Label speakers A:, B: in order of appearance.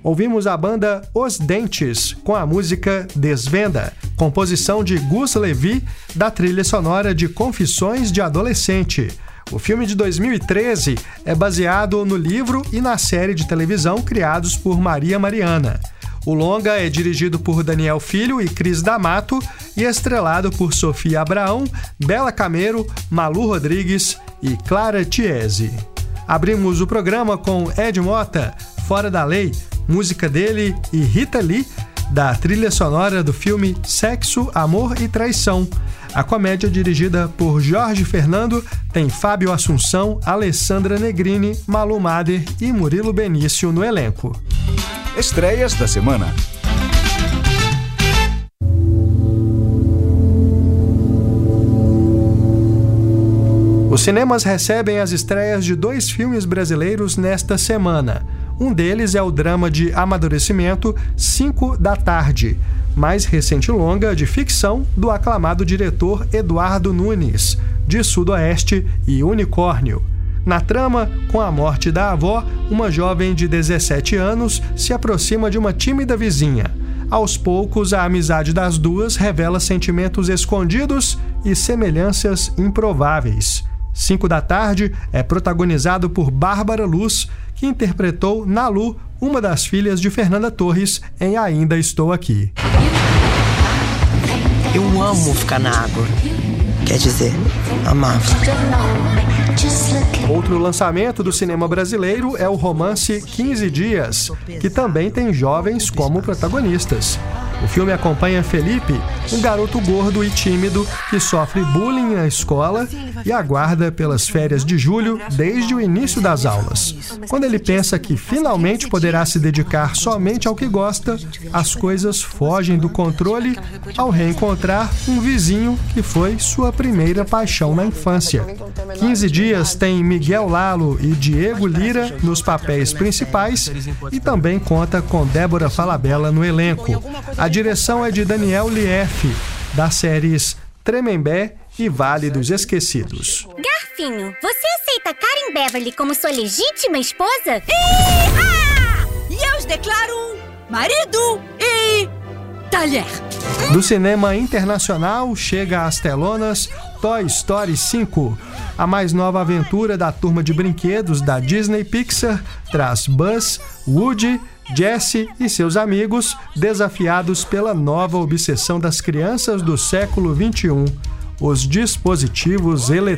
A: Ouvimos a banda Os Dentes, com a música Desvenda, composição de Gus Levi, da trilha sonora de Confissões de Adolescente. O filme de 2013 é baseado no livro e na série de televisão criados por Maria Mariana. O longa é dirigido por Daniel Filho e Cris D'Amato e estrelado por Sofia Abraão, Bela Camero, Malu Rodrigues e Clara Tiesi. Abrimos o programa com Ed Mota, Fora da Lei, música dele e Rita Lee, da trilha sonora do filme Sexo, Amor e Traição. A comédia, dirigida por Jorge Fernando, tem Fábio Assunção, Alessandra Negrini, Malu Mader e Murilo Benício no elenco.
B: Estreias da semana.
A: Os cinemas recebem as estreias de 2 filmes brasileiros nesta semana. Um deles é o drama de amadurecimento 5 da Tarde, mais recente longa de ficção do aclamado diretor Eduardo Nunes, de Sudoeste e Unicórnio. Na trama, com a morte da avó, uma jovem de 17 anos se aproxima de uma tímida vizinha. Aos poucos, a amizade das duas revela sentimentos escondidos e semelhanças improváveis. 5 da Tarde é protagonizado por Bárbara Luz, que interpretou Nalu, uma das filhas de Fernanda Torres, em Ainda Estou Aqui.
C: Eu amo ficar na água. Quer dizer, amava.
A: Outro lançamento do cinema brasileiro é o romance 15 Dias, que também tem jovens como protagonistas. O filme acompanha Felipe, um garoto gordo e tímido que sofre bullying na escola e aguarda pelas férias de julho desde o início das aulas. Quando ele pensa que finalmente poderá se dedicar somente ao que gosta, as coisas fogem do controle ao reencontrar um vizinho que foi sua primeira paixão na infância. 15 Dias tem Miguel Lalo e Diego Lira nos papéis principais e também conta com Débora Falabella no elenco. A direção é de Daniel Lief, das séries Tremembé e Vale dos Esquecidos.
D: Garfinho, você aceita Karen Beverly como sua legítima esposa?
E: E eu os declaro marido e talher.
A: Do cinema internacional chega às telonas Toy Story 5. A mais nova aventura da turma de brinquedos da Disney Pixar traz Buzz, Woody, Jessie e seus amigos desafiados pela nova obsessão das crianças do século XXI, os dispositivos eletrônicos.